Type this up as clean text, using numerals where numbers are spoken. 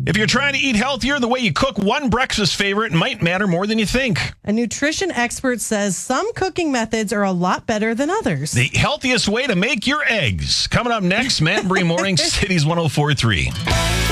If you're trying to eat healthier, the way you cook one breakfast favorite might matter more than you think. A nutrition expert says some cooking methods are a lot better than others. The healthiest way to make your eggs. Coming up next, Matt and Bree Morning, Cities 104.3.